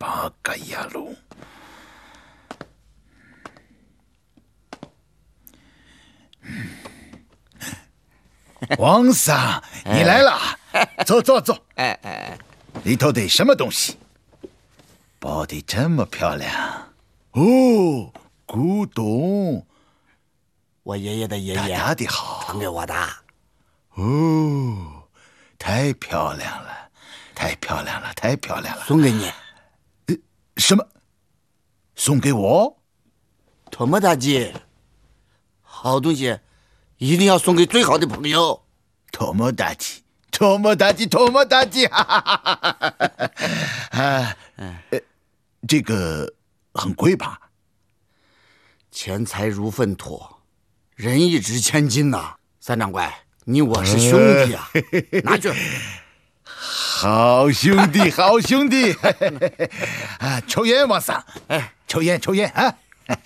八嘎呀喽！王桑，你来了，坐坐坐。里头得什么东西？包得这么漂亮哦，古董。 我爷爷的爷爷大的好， 传给我的。 哦，太漂亮了，太漂亮了，太漂亮了！ 送给你。 什么？送给我？ 托莫大吉，好东西一定要送给最好的朋友。 托莫大吉，托莫大吉，托莫大吉！哈哈哈哈哈！这个很贵吧？ 钱财如粪土，仁义值千金呐！三长官，你我是兄弟啊，拿去。 好兄弟，好兄弟！啊，抽烟，王桑，抽烟，抽烟啊！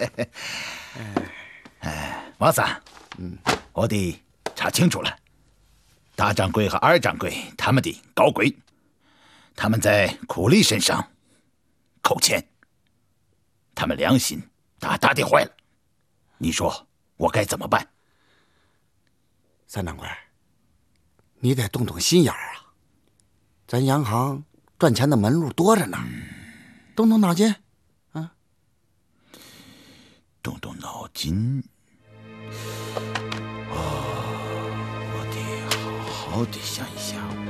王桑，我得查清楚了，大掌柜和二掌柜他们的高贵，他们在苦力身上扣钱，他们良心大大的坏了，你说我该怎么办？ 三长官，你得动动心眼儿啊！咱洋行赚钱的门路多着呢，动动脑筋，啊！ 动动脑筋。我得好好的想一想。